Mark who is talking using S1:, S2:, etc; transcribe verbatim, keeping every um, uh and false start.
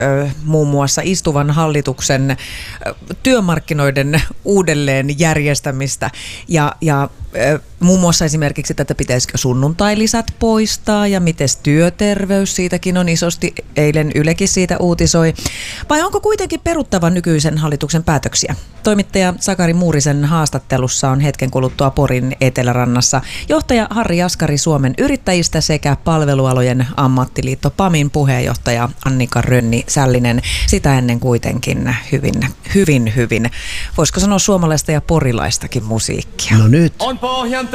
S1: muun muassa istuvan hallituksen työmarkkinoiden uudelleen järjestämistä ja, ja muun muassa esimerkiksi tätä pitäisikö sunnuntailisät poistaa ja miten työterveys, siitäkin on isosti, eilen Ylekin siitä uutisoi. Vai onko kuitenkin peruttava nykyisen hallituksen päätöksiä? Toimittaja Sakari Muurisen haastattelussa on hetken kuluttua Porin Etelärannassa johtaja Harri Jaskari Suomen yrittäjistä sekä palvelualojen ammattiliitto PAMin puheenjohtaja Annika Rönni-Sällinen. Sitä ennen kuitenkin hyvin, hyvin, hyvin, voisiko sanoa suomalaista ja porilaistakin musiikkia.
S2: No nyt.
S3: On Pohjan